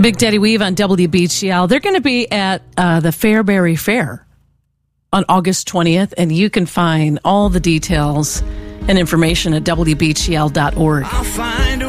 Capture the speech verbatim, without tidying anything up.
Big Daddy Weave on W B G L. They're going to be at uh, the Fairbury Fair on August twentieth, and you can find all the details and information at W B G L dot org.